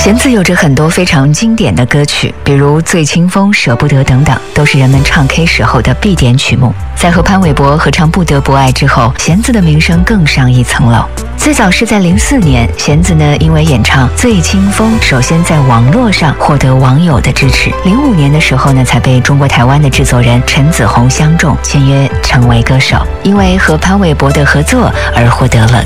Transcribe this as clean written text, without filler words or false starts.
弦子有着很多非常经典的歌曲，比如《醉清风》《舍不得》等等，都是人们唱 K 时候的必点曲目。在和潘玮柏合唱《不得不爱》之后，弦子的名声更上一层楼。最早是在04年，弦子呢因为演唱《醉清风》，首先在网络上获得网友的支持。05年的时候呢，才被中国台湾的制作人陈子红相中，签约成为歌手，因为和潘玮柏的合作而获得了